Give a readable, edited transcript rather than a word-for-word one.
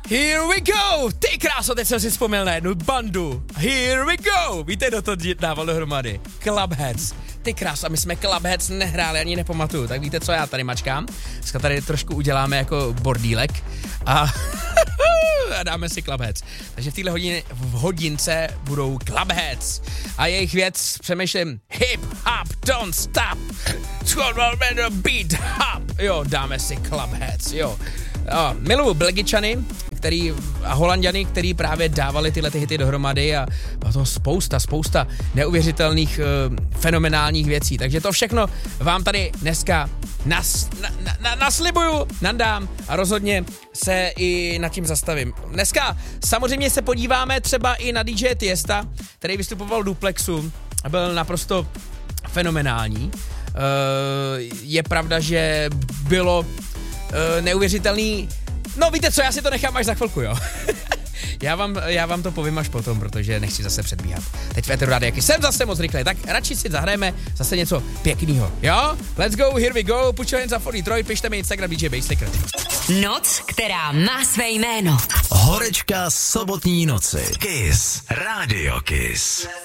Here we go! Ty kráso, teď jsem si vzpomněl na jednu bandu. Here we go! Víte, kdo to dával dohromady? Clubheads. Ty kráso, a my jsme Clubheads nehráli, ani nepamatuju. Tak víte, co já tady mačkám? Dneska tady trošku uděláme jako bordílek a dáme si Clubheads. Takže v téhle hodince budou Clubheads. A jejich věc přemýšlím hip hop, don't stop. Beat hop. Jo, dáme si Clubheads, jo. Miluju Belgičany, a Holanďany, který právě dávali tyhle ty hity dohromady a bylo toho spousta neuvěřitelných fenomenálních věcí. Takže to všechno vám tady dneska naslibuju, nandám a rozhodně se i nad tím zastavím. Dneska samozřejmě se podíváme třeba i na DJ Tiesta, který vystupoval v Duplexu a byl naprosto fenomenální. Je pravda, že bylo neuvěřitelný. No víte co, já si to nechám až za chvilku, jo. já vám to povím až potom, protože nechci zase předbíhat. Teď v éteru Rádia Kiss jsem zase moc rychle, tak radši si zahrajeme zase něco pěknýho, jo? Let's go, here we go, put your hands up for Detroit, pište mi Instagram DJ Basslicker. Noc, která má své jméno. Horečka sobotní noci. Kiss, Rádio Kiss.